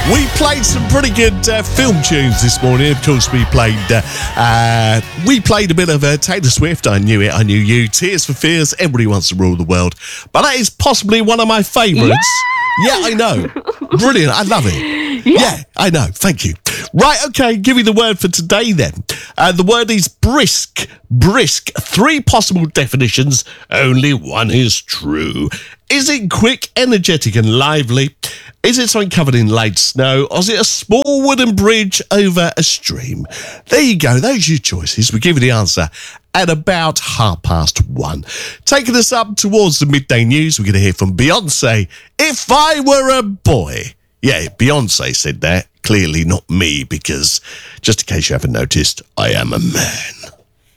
We played some pretty good film tunes this morning. Of course, we played a bit of Taylor Swift. I Knew It, I Knew You. Tears for Fears. Everybody Wants to Rule the World. But that is possibly one of my favourites. Yeah, I know. Brilliant. I love it. Yeah, I know. Thank you. Right, okay, give me the word for today then. The word is brisk. Brisk. 3 possible definitions. Only one is true. Is it quick, energetic and lively? Is it something covered in laid snow? Or is it a small wooden bridge over a stream? There you go. Those are your choices. We'll give you the answer at about 1:30. Taking us up towards the midday news, we're going to hear from Beyonce, If I Were a Boy. Yeah, Beyonce said that. Clearly not me, because just in case you haven't noticed, I am a man.